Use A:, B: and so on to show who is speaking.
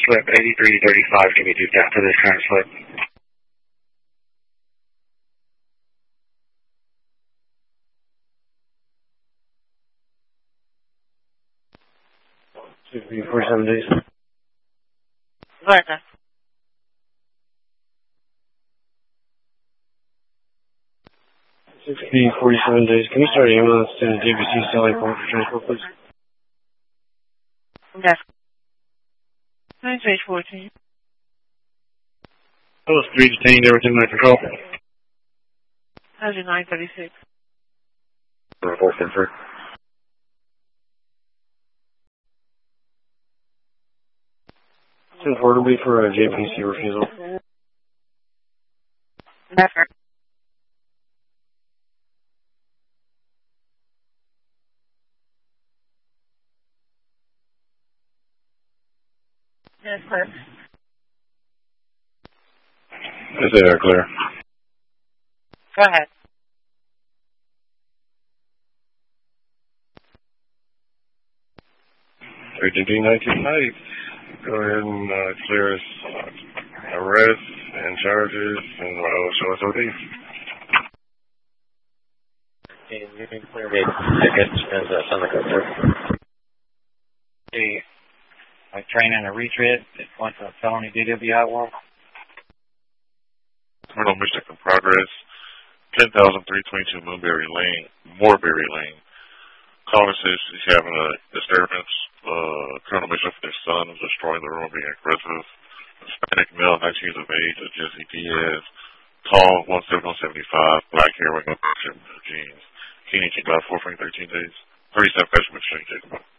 A: slip 8335 can be duped out to this current slip.
B: Should be 47 days.
C: Right.
B: 47 days. Can you start an ambulance to the JBC Sally Point for transport, please?
C: Yes. 9-14.
B: Those 3 detained, everything under control.
C: 936.
B: Report 10-3. Since word will be for a JPC refusal.
C: Never. Yes, sir.
B: Is they clear?
C: Go ahead.
B: ATD 1990. Go ahead and clear us arrest and charges and show us OD.
D: And you can clear me. I guess it depends on the code.
A: I train in a retread that went to a felony DWI warrant.
E: Criminal Mischief in Progress, 10,322 Moorberry Lane. Caller says she's having a disturbance. Criminal Mischief and his son is destroying the room, being aggressive. Hispanic male, 19 years of age, Jesse Diaz. Tall, 17175, black hair with no jeans. Keenan, about 4 13 days. 37 question, Jacob.